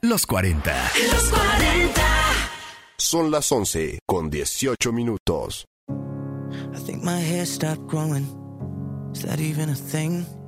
Los 40. Los 40. Son las 11:18. I think my hair stopped growing. Is that even a thing?